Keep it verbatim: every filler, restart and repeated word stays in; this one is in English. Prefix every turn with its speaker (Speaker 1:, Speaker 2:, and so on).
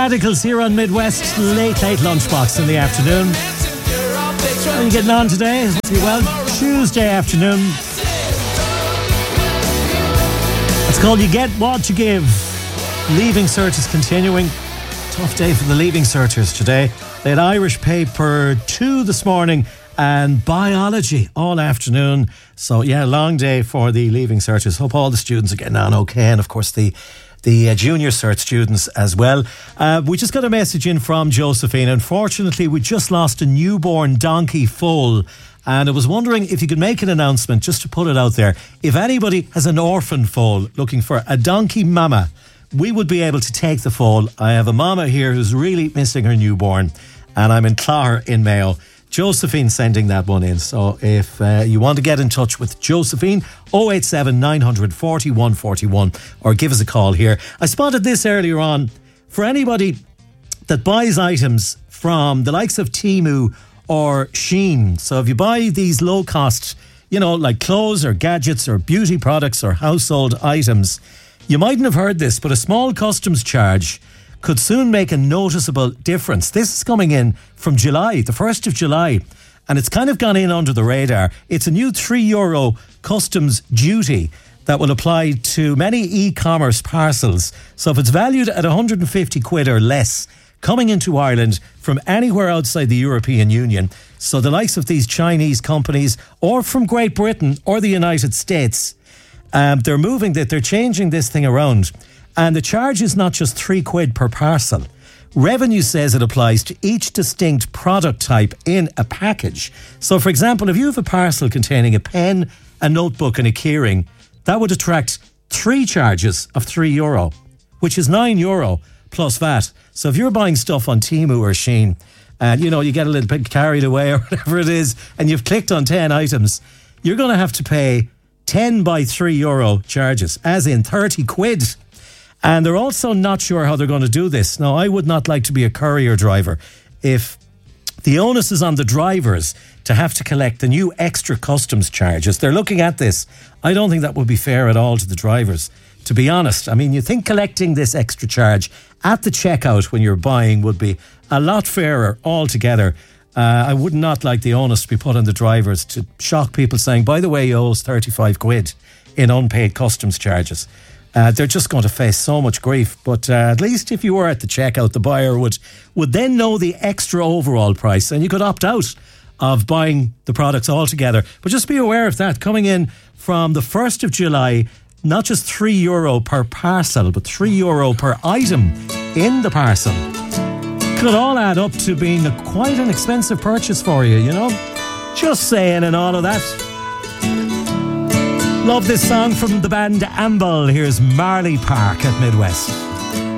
Speaker 1: Radicals here on Midwest Late Late Lunchbox in the afternoon. How are you getting on today? Hope you're well. Tuesday afternoon. It's called You Get What You Give. Leaving Cert is continuing. Tough day for the Leaving Certers today. They had Irish Paper two this morning and Biology all afternoon. So yeah, long day for the Leaving Certers. Hope all the students are getting on okay, and of course the the uh, junior cert students as well. Uh, we just got a message in from Josephine. Unfortunately, we just lost a newborn donkey foal, and I was wondering if you could make an announcement, just to put it out there. If anybody has an orphan foal looking for a donkey mama, we would be able to take the foal. I have a mama here who's really missing her newborn, and I'm in Clogher in Mayo. Josephine sending that one in. So if uh, you want to get in touch with Josephine, oh eight seven, nine four oh, one four one, or give us a call here. I spotted this earlier on. For anybody that buys items from the likes of Temu or Shein, so if you buy these low cost, you know, like clothes or gadgets or beauty products or household items, you mightn't have heard this, but a small customs charge could soon make a noticeable difference. This is coming in from July, the first of July, and it's kind of gone in under the radar. It's a new three euro customs duty that will apply to many e-commerce parcels. So if it's valued at one hundred fifty quid or less, coming into Ireland from anywhere outside the European Union, so the likes of these Chinese companies, or from Great Britain or the United States, um, they're moving that, they're changing this thing around. And the charge is not just three quid per parcel. Revenue says it applies to each distinct product type in a package. So, for example, if you have a parcel containing a pen, a notebook and a keyring, that would attract three charges of three euro, which is nine euro plus V A T. So if you're buying stuff on Temu or Shein, and, you know, you get a little bit carried away or whatever it is, and you've clicked on ten items, you're going to have to pay ten by three euro charges, as in thirty quid. And they're also not sure how they're going to do this. Now, I would not like to be a courier driver if the onus is on the drivers to have to collect the new extra customs charges. They're looking at this. I don't think that would be fair at all to the drivers, to be honest. I mean, you think collecting this extra charge at the checkout when you're buying would be a lot fairer altogether. Uh, I would not like the onus to be put on the drivers to shock people saying, by the way, you owe us thirty-five quid in unpaid customs charges. Uh, they're just going to face so much grief. But uh, at least if you were at the checkout, the buyer would would then know the extra overall price, and you could opt out of buying the products altogether. But just be aware of that. Coming in from the first of July, not just three euro per parcel, but three euro per item in the parcel. Could all add up to being a, quite an expensive purchase for you, you know? Just saying, and all of that. Love this song from the band Amble. Here's Marley Park at Midwest.